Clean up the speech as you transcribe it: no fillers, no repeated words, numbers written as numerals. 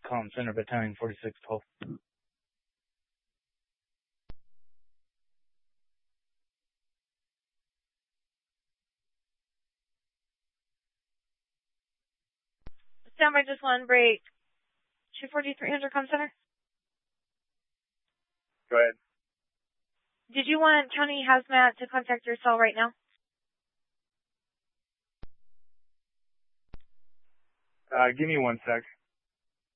Comm Center Battalion 4612. Standby, just one break. 240-300 Comm Center. Go ahead. Did you want County Hazmat to contact your cell right now? Give me 1 sec.